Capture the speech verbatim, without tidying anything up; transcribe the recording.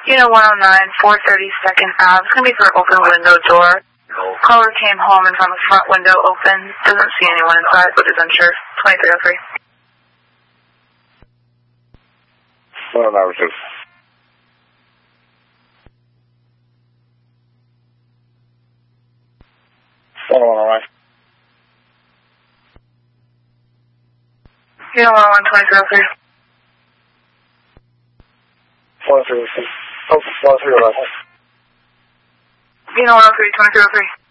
Unit one oh nine, four thirty-second Ave. It's going to be for open window door. Caller came home and found the front window open. Doesn't see anyone inside, but is unsure. twenty-three oh three. one oh nine two. one oh one oh nine. Unit one oh one, twenty-three oh three. one oh three oh three. Oh, one oh three oh nine. Unit one oh three, twenty-three oh three.